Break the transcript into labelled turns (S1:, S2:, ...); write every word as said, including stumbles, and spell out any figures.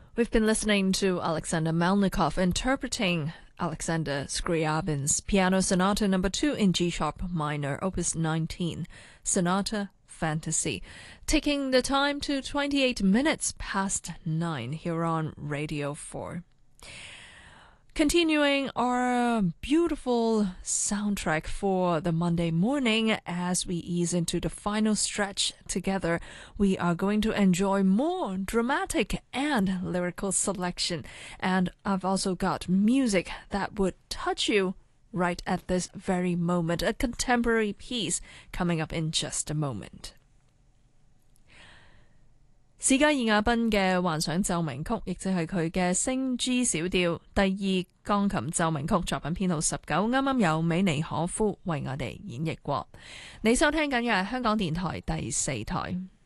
S1: We've been listening to Alexander Melnikov interpreting Alexander Scriabin's Piano Sonata number two in G-sharp minor, opus nineteen, Sonata Fantasy. Taking the time to twenty-eight minutes past nine here on Radio four. Continuing our beautiful soundtrack for the Monday morning as we ease into the final stretch together, we are going to enjoy more dramatic and lyrical selection. And I've also got music that would touch you right at this very moment, a contemporary piece coming up in just a moment. 史嘉爾雅賓嘅幻想奏鳴曲，亦即係佢嘅升 G 小調第二鋼琴奏鳴曲作品編號十九，啱啱由美尼可夫為我哋演繹過。你收聽緊嘅係香港電台第四台。